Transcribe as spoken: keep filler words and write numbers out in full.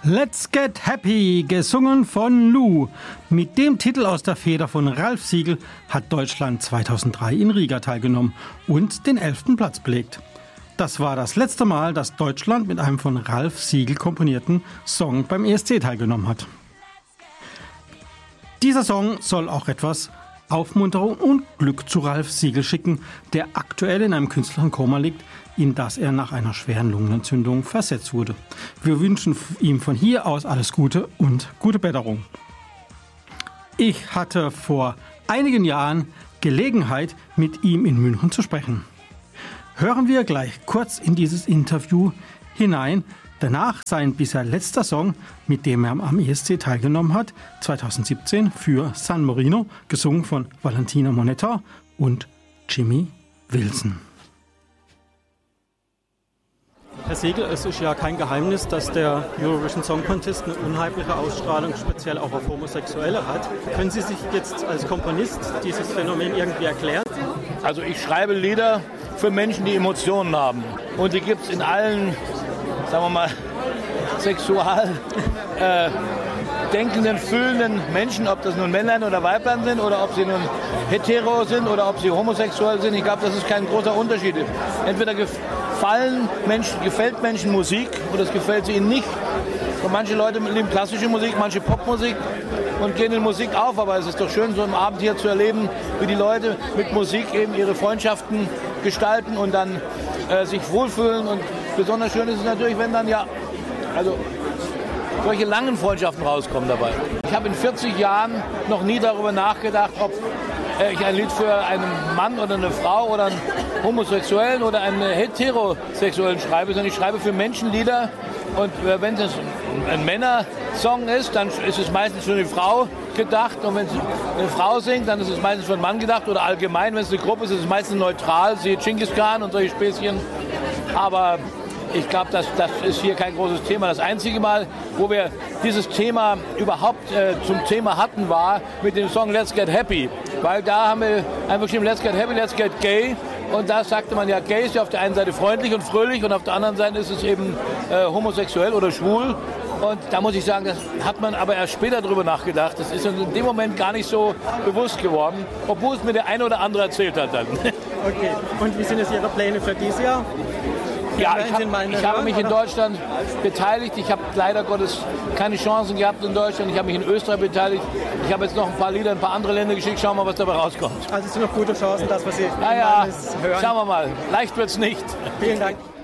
Let's Get Happy, gesungen von Lou. Mit dem Titel aus der Feder von Ralf Siegel hat Deutschland zweitausenddrei in Riga teilgenommen und den elften Platz belegt. Das war das letzte Mal, dass Deutschland mit einem von Ralf Siegel komponierten Song beim E S C teilgenommen hat. Dieser Song soll auch etwas Aufmunterung und Glück zu Ralf Siegel schicken, der aktuell in einem künstlerischen Koma liegt, in das er nach einer schweren Lungenentzündung versetzt wurde. Wir wünschen ihm von hier aus alles Gute und gute Besserung. Ich hatte vor einigen Jahren Gelegenheit, mit ihm in München zu sprechen. Hören wir gleich kurz in dieses Interview hinein. Danach sein bisher letzter Song, mit dem er am E S C teilgenommen hat, zweitausendsiebzehn für San Marino, gesungen von Valentina Monetta und Jimmy Wilson. Herr Siegel, es ist ja kein Geheimnis, dass der Eurovision Song Contest eine unheimliche Ausstrahlung speziell auch auf Homosexuelle hat. Können Sie sich jetzt als Komponist dieses Phänomen irgendwie erklären? Also ich schreibe Lieder für Menschen, die Emotionen haben. Und die gibt es in allen, sagen wir mal, sexual äh, denkenden, fühlenden Menschen, ob das nun Männlein oder Weiblein sind oder ob sie nun hetero sind oder ob sie homosexuell sind. Ich glaube, das ist kein großer Unterschied. Entweder gefallen Menschen, gefällt Menschen Musik oder es gefällt sie ihnen nicht. Und manche Leute lieben klassische Musik, manche Popmusik und gehen in Musik auf. Aber es ist doch schön, so im Abend hier zu erleben, wie die Leute mit Musik eben ihre Freundschaften gestalten und dann äh, sich wohlfühlen. Und besonders schön ist es natürlich, wenn dann ja also solche langen Freundschaften rauskommen dabei. Ich habe in vierzig Jahren noch nie darüber nachgedacht, ob äh, ich ein Lied für einen Mann oder eine Frau oder einen Homosexuellen oder einen Heterosexuellen schreibe, sondern ich schreibe für Menschen Lieder. Und äh, wenn es ein Männersong ist, dann ist es meistens für eine Frau gedacht. Und wenn es eine Frau singt, dann ist es meistens für einen Mann gedacht. Oder allgemein, wenn es eine Gruppe ist, ist es meistens neutral. Siehe Genghis Khan und solche Späßchen. Aber ich glaube, das, das ist hier kein großes Thema. Das einzige Mal, wo wir dieses Thema überhaupt äh, zum Thema hatten, war mit dem Song Let's Get Happy. Weil da haben wir einfach geschrieben, Let's Get Happy, Let's Get Gay. Und da sagte man ja, gay ist ja auf der einen Seite freundlich und fröhlich und auf der anderen Seite ist es eben äh, homosexuell oder schwul. Und da muss ich sagen, das hat man aber erst später drüber nachgedacht. Das ist in dem Moment gar nicht so bewusst geworden, obwohl es mir der eine oder andere erzählt hat dann. Okay, und wie sind jetzt Ihre Pläne für dieses Jahr? Ja, ich, hab, ich habe mich in Deutschland beteiligt. Ich habe leider Gottes keine Chancen gehabt in Deutschland. Ich habe mich in Österreich beteiligt. Ich habe jetzt noch ein paar Lieder in ein paar andere Länder geschickt. Schauen wir mal, was dabei rauskommt. Also es sind noch gute Chancen, dass wir Sie naja, hören. Schauen wir mal. Leicht wird es nicht. Vielen Dank.